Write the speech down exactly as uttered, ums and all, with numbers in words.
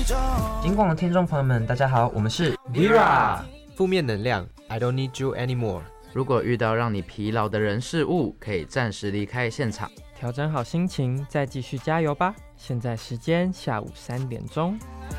金广的听众朋友们，大家好，我们是 Vera。负面能量 I don't need you anymore。 如果遇到让你疲劳的人事物，可以暂时离开现场， 调整好心情再继续加油吧。现在时间下午三点钟。